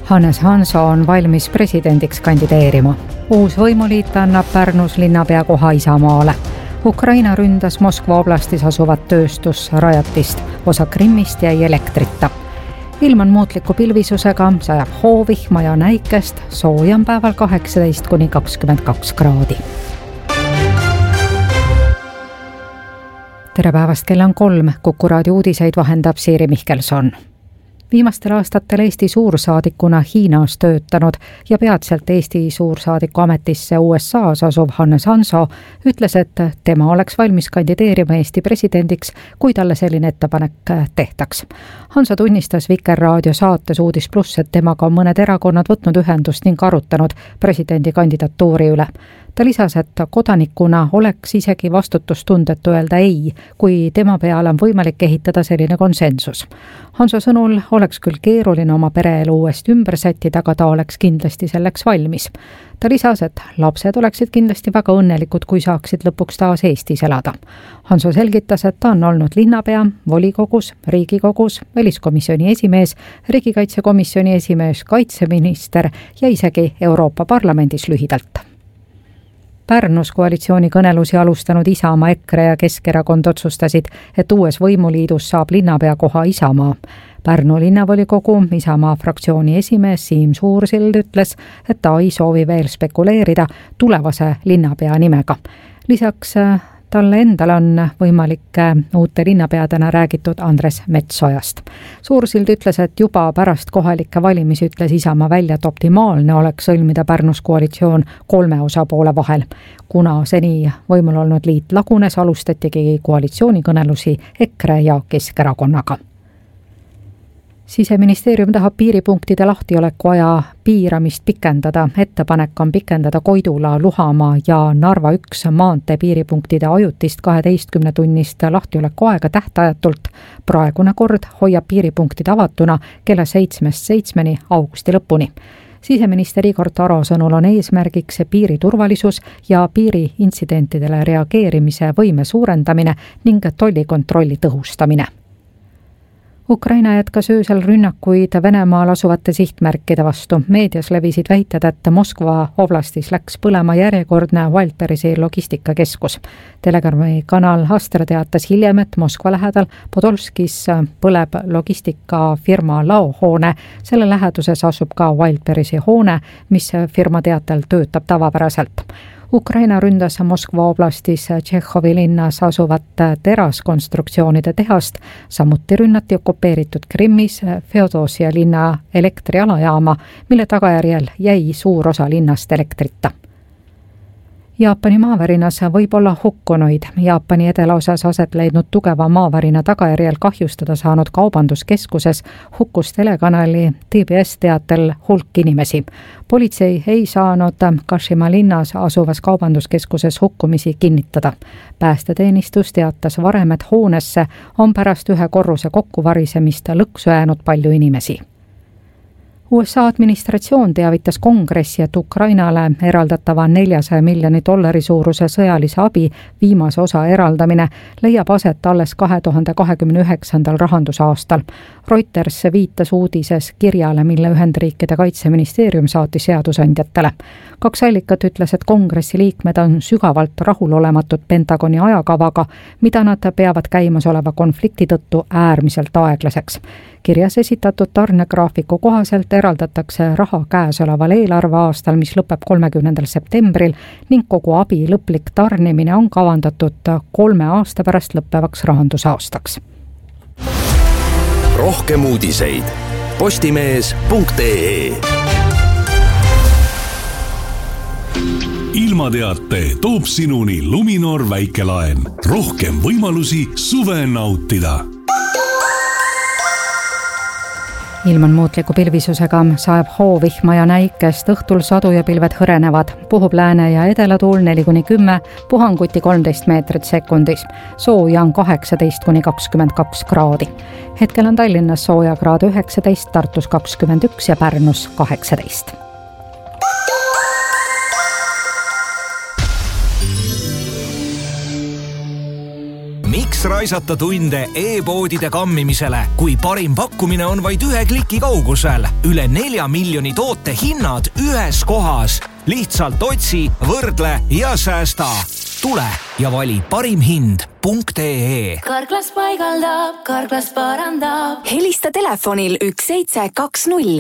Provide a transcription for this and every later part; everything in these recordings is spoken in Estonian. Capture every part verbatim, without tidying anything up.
Hannes Hanso on valmis presidendiks kandideerima. Uus võimuliit annab Pärnus linnapea koha Isamaale. Ukraina ründas Moskva oblastis asuvat tööstusrajatist, osa Krimmist jäi elektrita. Ilm on muutliku pilvisusega, sajab hoovihma ja näikest, sooja on päeval kaheksateist kuni kakskümmend kaks kraadi. Tere päevast, kell on kolm, Kuku raadio uudiseid vahendab Siiri Mihkelson. Viimastel aastatel Eesti suursaadikuna Hiinas töötanud ja peatselt Eesti suursaadiku ametisse U S A-s asuv Hannes Hanso ütles, et tema oleks valmis kandideerima Eesti presidendiks, kui talle selline ettepanek tehtaks. Hanso tunnistas Vikerraadio saates Uudis Pluss, et temaga on mõned erakonnad võtnud ühendust ning arutanud presidendi kandidatuuri üle. Ta lisas, et kodanikuna oleks isegi vastutustundetu öelda ei, kui tema peale on võimalik ehitada selline konsensus. Hanso sõnul oleks küll keeruline oma pereelu uuesti ümber sättida, aga ta oleks kindlasti selleks valmis. Ta lisas, et lapsed oleksid kindlasti väga õnnelikud, kui saaksid lõpuks taas Eestis elada. Hanso selgitas, et ta on olnud linnapea, volikogus, Riigikogus, väliskomisjoni esimees, riigikaitsekomisjoni esimees, kaitseminister ja isegi Euroopa Parlamendis lühidalt. Pärnus koalitsiooni kõnelusi alustanud Isamaa, EKRE ja Keskerakond otsustasid, et uues võimuliidus saab linnapea koha Isamaa. Pärnu linnavolikogu Isamaa fraktsiooni esimees Siim Suursild ütles, et ta ei soovi veel spekuleerida tulevase linnapea nimega. Lisaks talle endale on võimalik uute linnapeadena räägitud Andres Metsojast. Suursild ütles, et juba pärast kohalikke valimisi ütles Isamaa välja, et optimaalne oleks sõlmida Pärnus koalitsioon kolme osapoole vahel. Kuna seni võimul olnud liit lagunes, alustatigi koalitsioonikõnelusi EKRE ja Keskerakonnaga. Siseministeerium tahab piiripunktide lahtioleku aja piiramist pikendada. Ettepanek on pikendada Koidula, Luhamaa ja Narva üks maantee piiripunktide ajutist kaheteistkümne tunnist lahtioleku aega tähtajatult. Praegune kord hoiab piiripunktid avatuna kella seitsmest seitsmeni augusti lõpuni. Siseminister Igor Taro sõnul on eesmärgiks piiri turvalisus ja piiri intsidentidele reageerimise võime suurendamine ning tollikontrolli tõhustamine. Ukraina jätkas öösel rünnakuid Venemaal asuvate sihtmärkide vastu. Meedias levisid väited, et Moskva oblastis läks põlema järjekordne Walterisi logistikakeskus. Telegrami kanal Astra teatas hiljem, et Moskva lähedal Podolskis põleb logistikafirma laohoone. Selle läheduses asub ka Walterisi hoone, mis firma teatel töötab tavapäraselt. Ukraina ründas Moskva oblastis Tšehhovi linnas asuvat teraskonstruktsioonide tehast, samuti rünnati okupeeritud Krimmis Feodosia linna elektrialajaama, mille tagajärjel jäi suur osa linnast elektrita. Jaapani maavarinas võib olla hukkunuid. Jaapani edelaosas aset leidnud tugeva maavarina tagajärjel kahjustada saanud kaubanduskeskuses hukkus telekanali T B S teatel hulk inimesi. Politsei ei saanud Kashima linnas asuvas kaubanduskeskuses hukkumisi kinnitada. Päästeteenistus teatas varem, et hoonesse on pärast ühe korruse kokkuvarisemist lõksu jäänud palju inimesi. U S A administratsioon teavitas kongressi, et Ukrainale eraldatava neljasaja miljoni dollari suuruse sõjalise abi viimase osa eraldamine leiab aset alles kahe tuhande kahekümne üheksandal rahandusaastal. Reuters viitas uudises kirjale, mille Ühendriikide kaitseministeerium saatis seadusandjatele. Kaks allikat ütles, et kongressi liikmed on sügavalt rahulolematud Pentagoni ajakavaga, mida nad peavad käimasoleva konflikti tõttu äärmiselt aeglaseks. Kirjas esitatud tarnegraafiku kohaselt eraldatakse raha käesoleval eelarveaastal, mis lõpeb kolmekümnendal septembril ning kogu abi lõplik tarnimine on kavandatud kolme aasta pärast lõppevaks rahandusaastaks. Rohkem uudiseid postimees punkt ee. Ilmateate toob sinuni Luminor väikelaen. Rohkem võimalusi suve nautida. Ilm on muutliku pilvisusega, sajab hoovihma ja näikest, õhtul sadu ja pilved hõrenevad. Puhub lääne ja edelatuul neli kuni kümme, puhanguti kolmteist meetrit sekundis. Sooja on kaheksateist kuni kakskümmend kaks kraadi. Hetkel on Tallinnas sooja kraad üheksateist, Tartus kakskümmend üks ja Pärnus kaheksateist. Miks Miks raisata tunde e-poodide kammimisele, kui parim pakkumine on vaid ühe kliki kaugusel? Üle nelja miljoni toote hinnad ühes kohas. Lihtsalt otsi, võrdle ja säästa. Tule ja vali parim hind punkt ee. Karklas paigaldab, Karklas parandab. Helista telefonil üks seitse kaks null.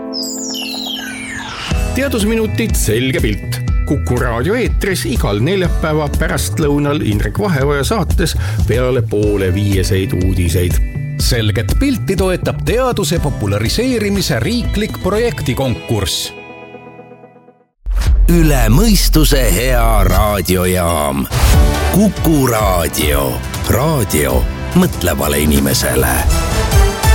Teadusminutid selge pilt. Kuku raadio eetris igal neljapäeva pärastlõunal Indrek Vaheoja saates peale poole viieseid uudiseid. Selget pilti toetab teaduse populariseerimise riiklik projektikonkurss. Üle mõistuse hea raadiojaam. Kuku raadio. Raadio mõtlevale inimesele.